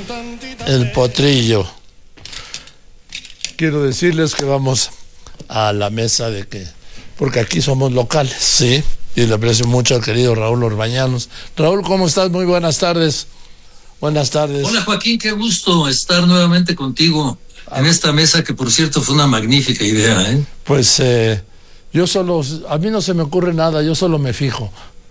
el potrillo. Quiero decirles que vamos a la mesa porque aquí somos locales, sí, y le aprecio mucho al querido Raúl Orbañanos. Raúl, ¿cómo estás? Muy buenas tardes. Buenas tardes. Hola Joaquín, qué gusto estar nuevamente contigo en esta mesa, que por cierto fue una magnífica idea, ¿eh? Pues a mí no se me ocurre nada, yo solo me fijo.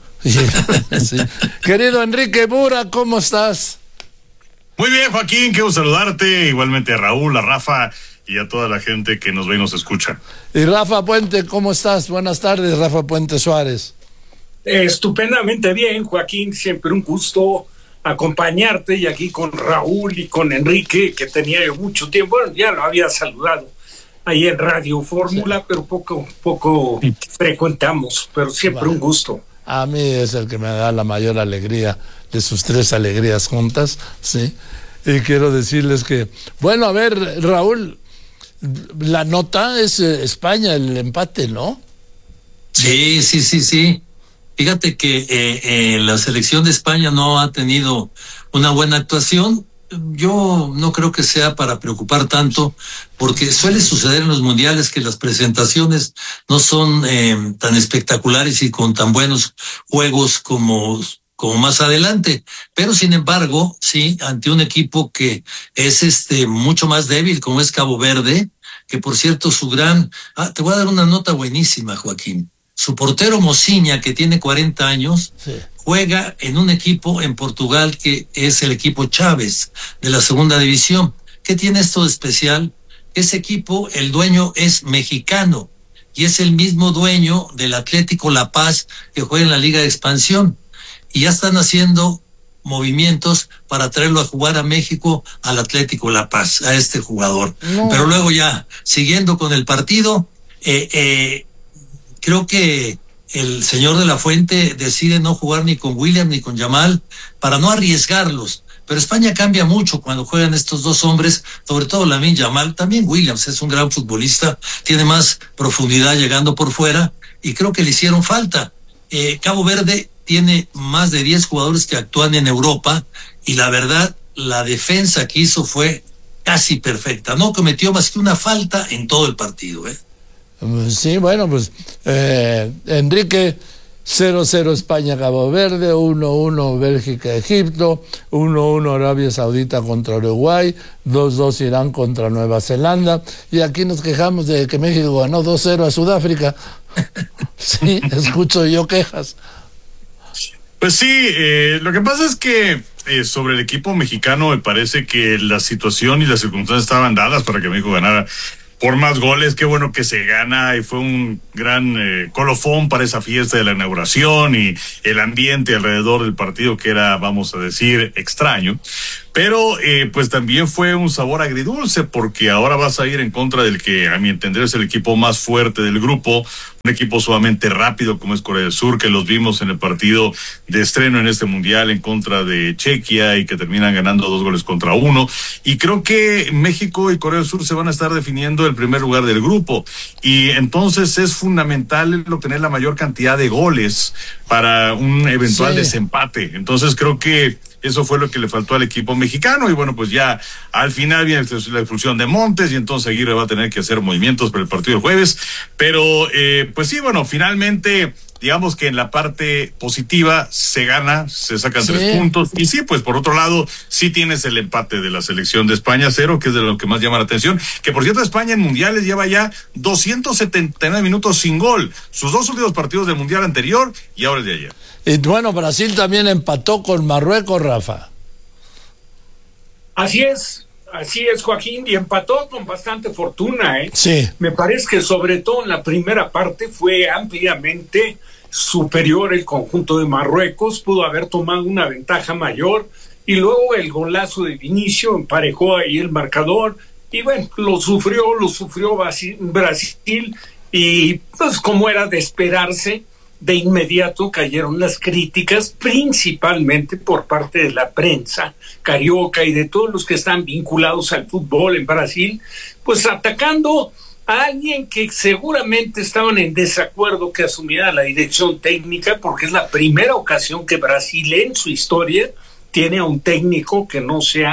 Sí. Querido Enrique Bura, ¿cómo estás? Muy bien, Joaquín, quiero saludarte, igualmente a Raúl, a Rafa y a toda la gente que nos ve y nos escucha. Y Rafa Puente, ¿cómo estás? Buenas tardes, Rafa Puente Suárez. Estupendamente bien, Joaquín, siempre un gusto acompañarte, y aquí con Raúl y con Enrique, que tenía mucho tiempo, bueno, ya lo había saludado ahí en Radio Fórmula, sí, pero poco frecuentamos, pero siempre un gusto. A mí es el que me da la mayor alegría de sus tres alegrías juntas, sí. Y quiero decirles que, bueno, a ver, Raúl, la nota es España, el empate, ¿no? Sí. Fíjate que la selección de España no ha tenido una buena actuación. Yo no creo que sea para preocupar tanto, porque suele suceder en los mundiales que las presentaciones no son tan espectaculares y con tan buenos juegos como más adelante. Pero sin embargo, sí, ante un equipo que es mucho más débil, como es Cabo Verde, que por cierto te voy a dar una nota buenísima, Joaquín. Su portero Mociña, que tiene 40 años, sí, juega en un equipo en Portugal que es el equipo Chávez de la segunda división. ¿Qué tiene esto de especial? Ese equipo, el dueño es mexicano y es el mismo dueño del Atlético La Paz, que juega en la Liga de Expansión. Y ya están haciendo movimientos para traerlo a jugar a México, al Atlético La Paz, a este jugador. No. Pero luego ya, siguiendo con el partido, creo que el señor de la Fuente decide no jugar ni con William ni con Yamal para no arriesgarlos. Pero España cambia mucho cuando juegan estos dos hombres, sobre todo Lamine Yamal. También Williams es un gran futbolista, tiene más profundidad llegando por fuera, y creo que le hicieron falta. Cabo Verde tiene más de 10 jugadores que actúan en Europa, y la verdad, la defensa que hizo fue casi perfecta. No cometió más que una falta en todo el partido, ¿eh? Sí, bueno, pues Enrique, 0-0 España Cabo Verde, 1-1 Bélgica Egipto, 1-1 Arabia Saudita contra Uruguay, 2-2 Irán contra Nueva Zelanda, y aquí nos quejamos de que México ganó 2-0 a Sudáfrica. Sí, escucho yo quejas. Pues sí, lo que pasa es que sobre el equipo mexicano me parece que la situación y las circunstancias estaban dadas para que México ganara por más goles. Qué bueno que se gana, y fue un gran colofón para esa fiesta de la inauguración y el ambiente alrededor del partido, que era, vamos a decir, extraño. Pero pues también fue un sabor agridulce, porque ahora vas a ir en contra del que, a mi entender, es el equipo más fuerte del grupo, un equipo sumamente rápido como es Corea del Sur, que los vimos en el partido de estreno en este mundial en contra de Chequia, y que terminan ganando 2-1. Y creo que México y Corea del Sur se van a estar definiendo el primer lugar del grupo, y entonces es fundamental obtener la mayor cantidad de goles para un eventual desempate. Entonces creo que eso fue lo que le faltó al equipo mexicano, y bueno, pues ya al final viene la expulsión de Montes, y entonces Aguirre va a tener que hacer movimientos para el partido del jueves. Pero pues sí, bueno, finalmente, digamos que en la parte positiva se gana, se sacan 3 puntos, y sí, pues por otro lado, sí tienes el empate de la selección de España, 0, que es de lo que más llama la atención, que por cierto España en mundiales lleva ya 279 minutos sin gol, sus 2 últimos partidos del mundial anterior y ahora el de ayer. Y bueno, Brasil también empató con Marruecos, Rafa. Así es, Joaquín, y empató con bastante fortuna, ¿eh? Sí. Me parece que sobre todo en la primera parte fue ampliamente superior el conjunto de Marruecos, pudo haber tomado una ventaja mayor, y luego el golazo de Vinicio emparejó ahí el marcador, y bueno, lo sufrió Brasil, y pues como era de esperarse, de inmediato cayeron las críticas, principalmente por parte de la prensa carioca y de todos los que están vinculados al fútbol en Brasil, pues atacando a alguien que seguramente estaban en desacuerdo que asumiera la dirección técnica, porque es la primera ocasión que Brasil en su historia tiene a un técnico que no sea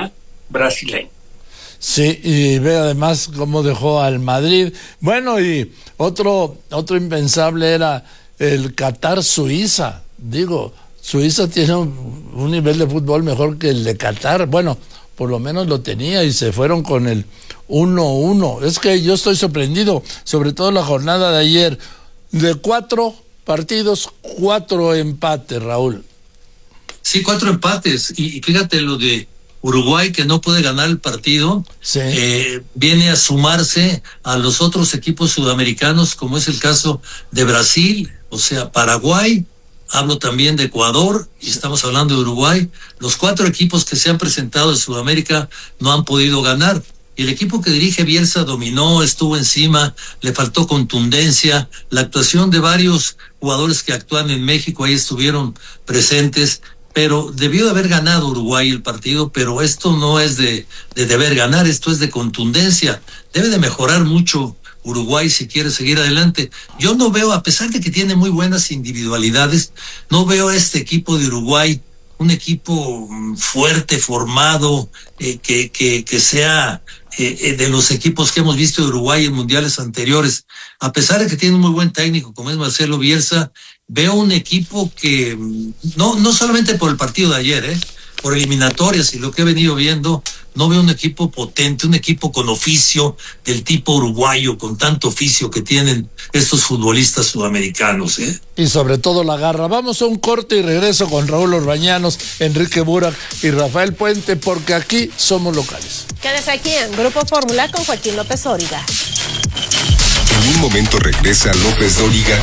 brasileño. Sí, y ve además cómo dejó al Madrid. Bueno, y otro impensable era el Qatar-Suiza. Digo, Suiza tiene un nivel de fútbol mejor que el de Qatar. Bueno, por lo menos lo tenía y se fueron con el 1-1. Es que yo estoy sorprendido, sobre todo la jornada de ayer. De 4 partidos, 4 empates, Raúl. Sí, 4 empates. Y fíjate lo de Uruguay, que no puede ganar el partido, sí. Viene a sumarse a los otros equipos sudamericanos, como es el caso de Brasil, o sea, Paraguay, hablo también de Ecuador, y estamos hablando de Uruguay. Los 4 equipos que se han presentado en Sudamérica no han podido ganar. Y el equipo que dirige Bielsa dominó, estuvo encima, le faltó contundencia. La actuación de varios jugadores que actúan en México ahí estuvieron presentes, pero debió de haber ganado Uruguay el partido, pero esto no es de deber ganar, esto es de contundencia. Debe de mejorar mucho Uruguay si quiere seguir adelante. Yo no veo, a pesar de que tiene muy buenas individualidades, no veo a este equipo de Uruguay un equipo fuerte, formado, que sea de los equipos que hemos visto de Uruguay en mundiales anteriores. A pesar de que tiene un muy buen técnico como es Marcelo Bielsa, veo un equipo que, no solamente por el partido de ayer, por eliminatorias y lo que he venido viendo, no veo un equipo potente, un equipo con oficio del tipo uruguayo, con tanto oficio que tienen estos futbolistas sudamericanos. Y sobre todo la garra. Vamos a un corte y regreso con Raúl Orbañanos, Enrique Burak y Rafael Puente, porque aquí somos locales. Quédese aquí en Grupo Fórmula con Joaquín López Dóriga. En un momento regresa López Dóriga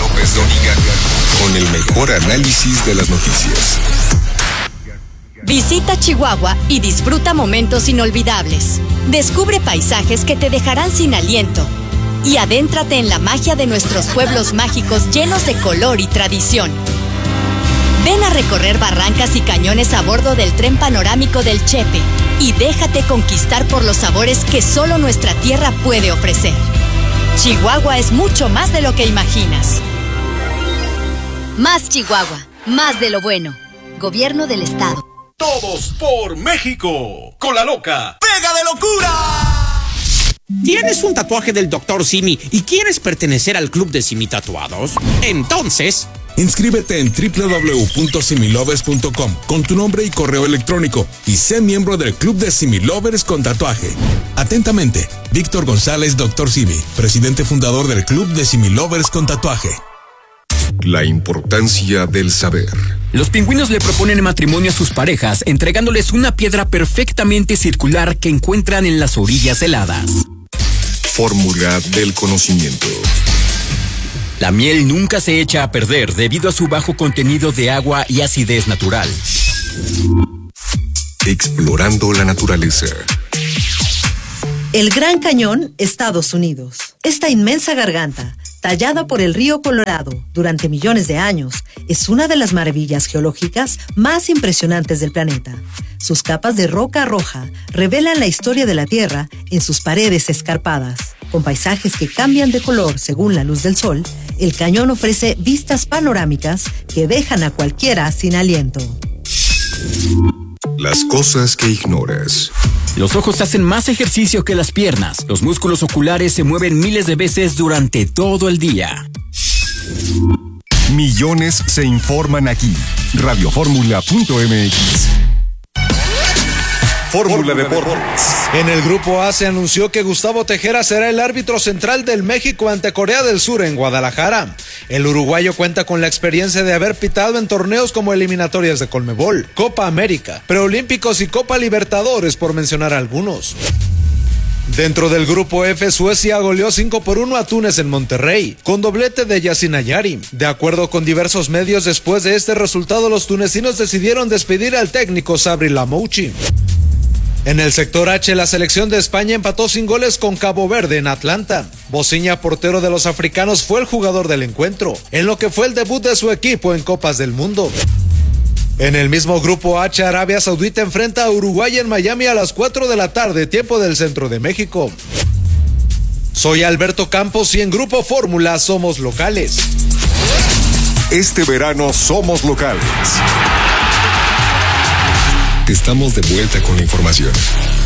con el mejor análisis de las noticias. Visita Chihuahua y disfruta momentos inolvidables. Descubre paisajes que te dejarán sin aliento. Y adéntrate en la magia de nuestros pueblos mágicos llenos de color y tradición. Ven a recorrer barrancas y cañones a bordo del tren panorámico del Chepe y déjate conquistar por los sabores que solo nuestra tierra puede ofrecer. Chihuahua es mucho más de lo que imaginas. Más Chihuahua, más de lo bueno. Gobierno del Estado. Todos por México. Con la loca pega de locura. ¿Tienes un tatuaje del Dr. Simi y quieres pertenecer al club de Simi Tatuados? Entonces, inscríbete en www.similovers.com con tu nombre y correo electrónico y sé miembro del club de Similovers con tatuaje. Atentamente, Víctor González, Dr. Simi, presidente fundador del club de Similovers con tatuaje. La importancia del saber. Los pingüinos le proponen matrimonio a sus parejas, entregándoles una piedra perfectamente circular que encuentran en las orillas heladas. Fórmula del conocimiento. La miel nunca se echa a perder debido a su bajo contenido de agua y acidez natural. Explorando la naturaleza. El Gran Cañón, Estados Unidos. Esta inmensa garganta, tallada por el río Colorado durante millones de años, es una de las maravillas geológicas más impresionantes del planeta. Sus capas de roca roja revelan la historia de la Tierra en sus paredes escarpadas. Con paisajes que cambian de color según la luz del sol, el cañón ofrece vistas panorámicas que dejan a cualquiera sin aliento. Las cosas que ignoras. Los ojos hacen más ejercicio que las piernas. Los músculos oculares se mueven miles de veces durante todo el día. Millones se informan aquí. Radioformula.mx. Fórmula Deportes. En el Grupo A se anunció que Gustavo Tejera será el árbitro central del México ante Corea del Sur en Guadalajara. El uruguayo cuenta con la experiencia de haber pitado en torneos como eliminatorias de Conmebol, Copa América, Preolímpicos y Copa Libertadores, por mencionar algunos. Dentro del Grupo F, Suecia goleó 5-1 a Túnez en Monterrey, con doblete de Yacine Ayari. De acuerdo con diversos medios, después de este resultado, los tunecinos decidieron despedir al técnico Sabri Lamouchi. En el sector H, la selección de España empató sin goles con Cabo Verde en Atlanta. Bociña, portero de los africanos, fue el jugador del encuentro, en lo que fue el debut de su equipo en Copas del Mundo. En el mismo Grupo H, Arabia Saudita enfrenta a Uruguay en Miami a las 4 de la tarde, tiempo del centro de México. Soy Alberto Campos y en Grupo Fórmula somos locales. Este verano somos locales. Estamos de vuelta con la información.